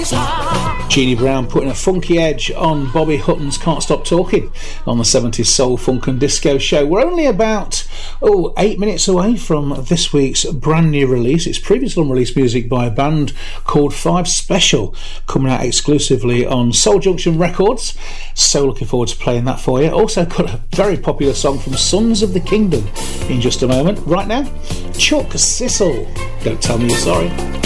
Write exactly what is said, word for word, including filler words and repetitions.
Jeannie Brown putting a funky edge on Bobby Hutton's Can't Stop Talking on the seventies Soul, Funk and Disco Show. We're only about oh eight minutes away from this week's brand new release. It's previously unreleased music by a band called Five Special, coming out exclusively on Soul Junction Records. So looking forward to playing that for you. Also got a very popular song from Sons of the Kingdom in just a moment. Right now, Chuck Sissel, Don't Tell Me You're Sorry.